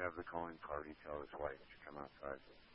have the calling party tell his wife to come outside.